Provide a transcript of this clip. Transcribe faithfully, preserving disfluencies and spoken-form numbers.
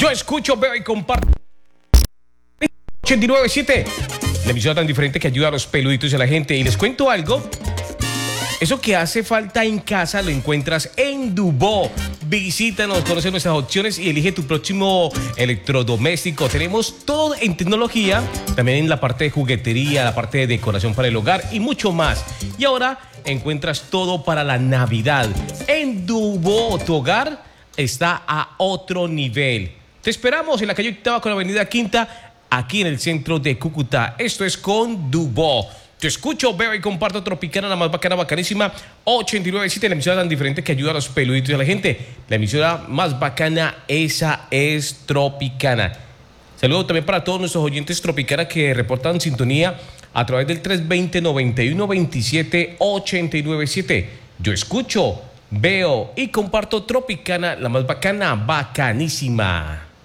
Yo escucho, veo y comparto. ochenta y nueve punto siete, la emisora tan diferente que ayuda a los peluditos y a la gente. Y les cuento algo. Eso que hace falta en casa lo encuentras en Dubó. Visítanos, conoce nuestras opciones y elige tu próximo electrodoméstico. Tenemos todo en tecnología, también en la parte de juguetería, la parte de decoración para el hogar y mucho más. Y ahora encuentras todo para la Navidad. En Dubó, tu hogar está a otro nivel. Te esperamos en la calle Octava con la avenida Quinta, aquí en el centro de Cúcuta. Esto es con Dubó. Te escucho, veo y comparto Tropicana, la más bacana, bacanísima, ochenta y nueve punto siete, la emisora tan diferente que ayuda a los peluditos y a la gente. La emisora más bacana, esa es Tropicana. Saludos también para todos nuestros oyentes Tropicana que reportan sintonía a través del tres dos cero, noventa y uno, veintisiete, ochenta y nueve punto siete. Yo escucho, veo y comparto Tropicana, la más bacana, bacanísima.